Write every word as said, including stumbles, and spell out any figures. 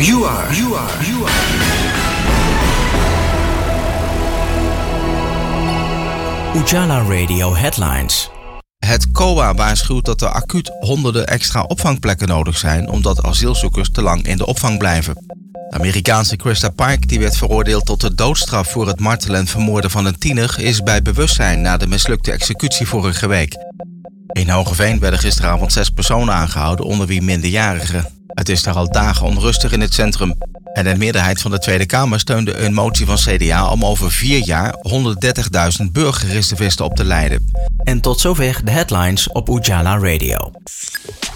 You are, you are, you are. Ujala Radio Headlines. Het C O A waarschuwt dat er acuut honderden extra opvangplekken nodig zijn omdat asielzoekers te lang in de opvang blijven. De Amerikaanse Krista Pike, die werd veroordeeld tot de doodstraf voor het martelen en vermoorden van een tiener, is bij bewustzijn na de mislukte executie vorige week. In Hoogeveen werden gisteravond zes personen aangehouden, onder wie minderjarigen. Het is daar al dagen onrustig in het centrum. En een meerderheid van de Tweede Kamer steunde een motie van C D A om over vier jaar honderddertigduizend burgerreservisten op te leiden. En tot zover de headlines op Ujala Radio.